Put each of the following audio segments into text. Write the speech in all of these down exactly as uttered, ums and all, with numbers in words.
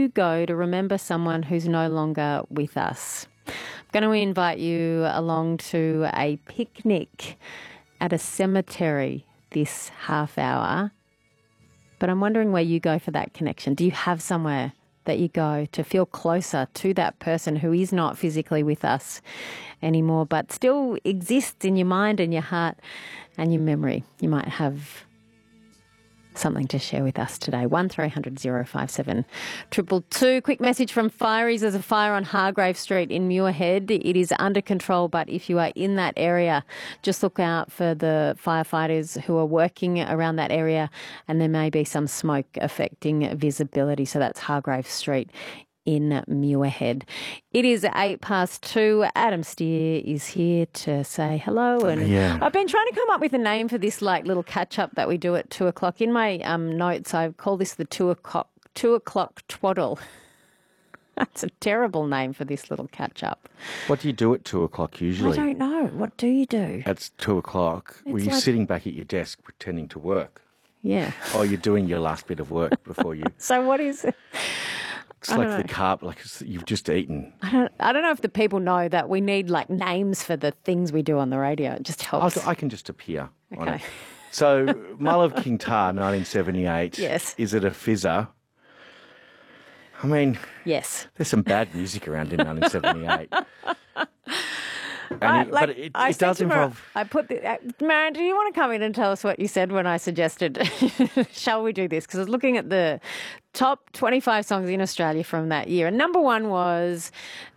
you go to remember someone who's no longer with us? I'm going to invite you along to a picnic at a cemetery this half hour. But I'm wondering where you go for that connection. Do you have somewhere that you go to feel closer to that person who is not physically with us anymore, but still exists in your mind and your heart and your memory? You might have something to share with us today. one three hundred oh five seven two two two. Quick message from Fireys. There's a fire on Hargrave Street in Muirhead. It is under control, but if you are in that area, just look out for the firefighters who are working around that area, and there may be some smoke affecting visibility. So that's Hargrave Street in Muirhead. It is eight past two. Adam Steer is here to say hello. And yeah. I've been trying to come up with a name for this like little catch-up that we do at two o'clock. In my um, notes, I call this the two o'clock, two o'clock twaddle. That's a terrible name for this little catch-up. What do you do at two o'clock usually? I don't know. What do you do? It's two o'clock. Were you like... sitting back at your desk pretending to work? Yeah. Or you're doing your last bit of work before you... So what is it? It's like the carb, like you've just eaten. I don't, I don't know if the people know that we need like names for the things we do on the radio. It just helps. I'll, I can just appear on Okay. it. So, Mull of Kintyre, nineteen seventy-eight. Yes. Is it a fizzer? I mean, Yes. there's some bad music around in nineteen seventy-eight. And I, it, like, but it, I it said does to Mar- involve... I put the... Uh, Marion, do you want to come in and tell us what you said when I suggested, shall we do this? Because I was looking at the top twenty-five songs in Australia from that year. And number one was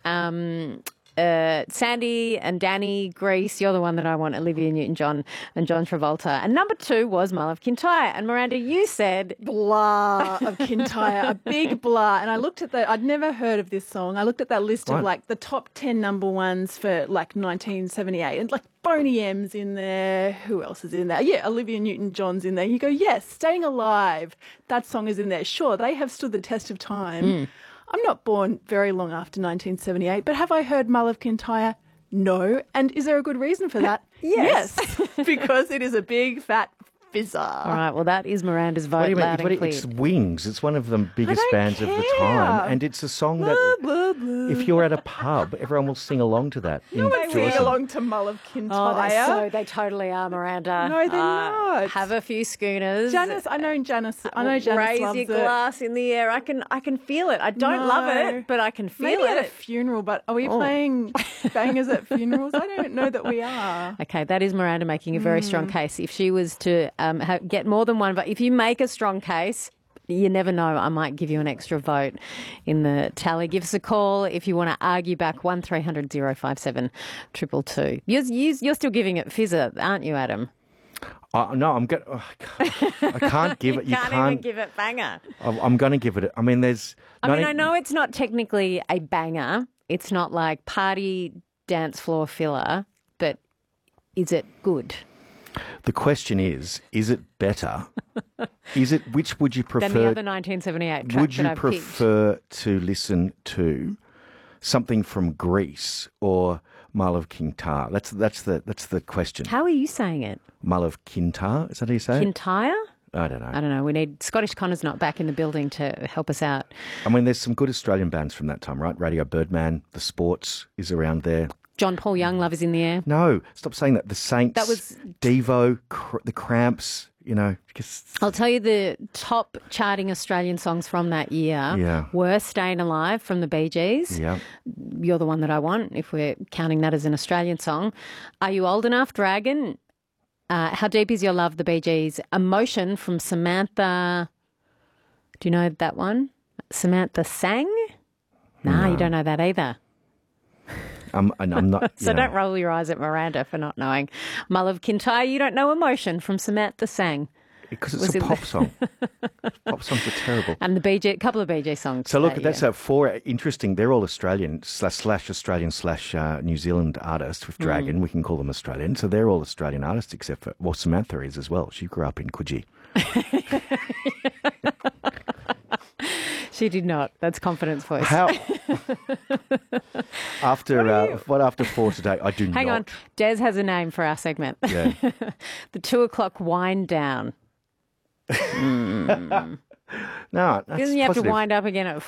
um, uh, Sandy and Danny, Grease. You're the one that I want, Olivia Newton-John and John Travolta. And number two was Mull of Kintyre. And Miranda, you said... Blah of Kintyre, a big blah. And I looked at that, I'd never heard of this song. I looked at that list Right. of like the top ten number ones for like nineteen seventy-eight, and like Boney M's in there. Who else is in there? Yeah, Olivia Newton-John's in there. You go, yes, Staying Alive, that song is in there. Sure, they have stood the test of time. Mm. I'm not born very long after nineteen seventy-eight, but have I heard Mull of Kintyre? No. And is there a good reason for that? Yes. Yes, because it is a big fat fizzer. All right, well, that is Miranda's vote What do you mean? loud What and do you- clear. it's Wings. It's one of the biggest don't bands of the care. time. And it's a song that, Blah, blah, blah. if you're at a pub, everyone will sing along to that. No one's singing Enjoy along to Mull of Oh, Kintyre. they're so, they totally are, Miranda. No, they're Uh, not. Have a few schooners. Janice, I know Janice. I know Janice Raise loves your it. glass in the air. I can, I can feel it. I don't love No. it, but I can feel Maybe at a it. funeral, but are we Oh. playing bangers at funerals? I don't know that we are. Okay, that is Miranda making a very Mm. strong case. If she was to um, ha- get more than one vote, if you make a strong case, you never know, I might give you an extra vote in the tally. Give us a call if you want to argue back, one three hundred oh five seven two two two. You're, you're still giving it fizzer, aren't you, Adam? Uh, no, I'm going. Oh, I can't- I can't give it. You You can't, can't. even give it banger. I'm- I'm going to give it. a- I mean, there's. I mean, ninety I know it's not technically a banger. It's not like party dance floor filler, but is it good? The question is: is it better? Is it? Which would you Than the prefer? other nineteen seventy-eight track Would that you I've picked? prefer to listen to something from Greece or Mull of Kintyre? That's that's the that's the question. How are you saying it? Mull of Kintyre. Is that how you say it? Kintyre? I don't know. I don't know. We need Scottish Connor's not back in the building to help us out. I mean, there's some good Australian bands from that time, right? Radio Birdman, The Sports is around there. John Paul Young, Love is in the Air. No, stop saying that. The Saints, That was- Devo, cr- The Cramps. You know, because I'll tell you the top charting Australian songs from that year Yeah. were Staying Alive from the Bee Gees. yeah, You're the one that I want, if we're counting that as an Australian song. Are You Old Enough, Dragon? Uh, How Deep Is Your Love, the Bee Gees. Emotion from Samantha. Do you know that one? Samantha Sang? Nah, No. you don't know that either. I'm, and I'm not. So you know, don't roll your eyes at Miranda for not knowing. Mull of Kintyre, you don't know Emotion from Samantha Sang. because it's was a in pop song. Pop songs are terrible. And the Bee Gees, a couple of Bee Gees songs. So look, that that's year. a four interesting. They're all Australian slash, slash Australian slash uh, New Zealand artists with Dragon. Mm. We can call them Australian. So they're all Australian artists except for well, Samantha is as well. She grew up in Coogee. She did not. That's confidence voice. How after uh, what after four today? I do Hang not. on. Des has a name for our segment. Yeah. The two o'clock wind down. No, that's Doesn't you have positive. to wind up again at